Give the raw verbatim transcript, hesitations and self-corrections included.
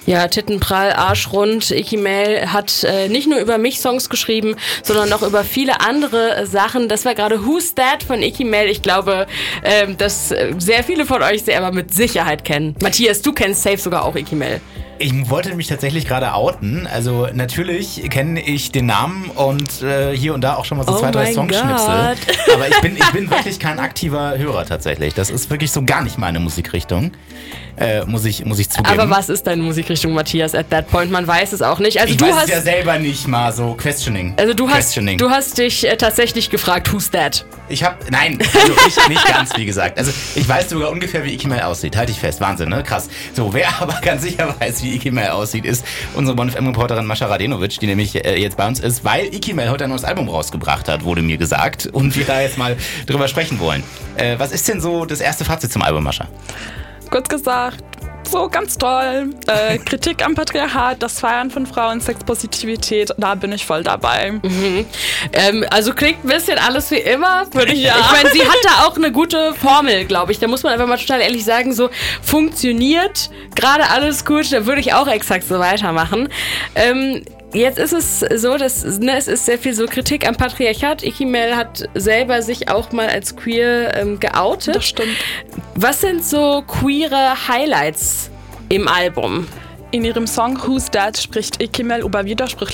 Ja, Tittenprall, Arschrund. Icky Mail hat äh, nicht nur über mich Songs geschrieben, sondern auch über viele andere Sachen. Das war gerade Who's That von Icky Mail. Ich glaube, ähm, dass sehr viele von euch sie aber mit Sicherheit kennen. Matthias, du kennst safe sogar auch Icky Mail. Ich wollte mich tatsächlich gerade outen. Also natürlich kenne ich den Namen und äh, hier und da auch schon mal so oh zwei, drei Songschnipsel. Aber ich bin, ich bin wirklich kein aktiver Hörer tatsächlich. Das ist wirklich so gar nicht meine Musikrichtung. Äh, muss ich, muss ich zugeben. Aber was ist deine Musikrichtung, Matthias, at that point? Man weiß es auch nicht. Also ich du weiß hast es ja selber nicht mal so. Questioning. Also du hast, Questioning. du hast dich äh, tatsächlich gefragt, who's that? Ich hab, nein, also nicht, nicht ganz, wie gesagt. Also ich weiß sogar ungefähr, wie Icky Mail aussieht. Halte ich fest. Wahnsinn, ne? Krass. So, wer aber ganz sicher weiß, wie Icky Mail aussieht, ist unsere Bonn F M-Reporterin Mascha Radenovic, die nämlich äh, jetzt bei uns ist, weil Icky Mail heute ein neues Album rausgebracht hat, wurde mir gesagt. Und wir da jetzt mal drüber sprechen wollen. Äh, was ist denn so das erste Fazit zum Album, Mascha? Kurz gesagt, so ganz toll. Äh, Kritik am Patriarchat, das Feiern von Frauen, Sexpositivität, da bin ich voll dabei. Mhm. Ähm, also klingt ein bisschen alles wie immer, würde ich ja. Ich meine, sie hat da auch eine gute Formel, glaube ich. Da muss man einfach mal total ehrlich sagen, so funktioniert gerade alles gut, da würde ich auch exakt so weitermachen. Ähm, Jetzt ist es so, dass ne, es ist sehr viel so Kritik am Patriarchat. Icky Mail hat selber sich auch mal als queer ähm, geoutet. Das stimmt. Was sind so queere Highlights im Album? In ihrem Song Who's That spricht Icky Mail über widersprüchliche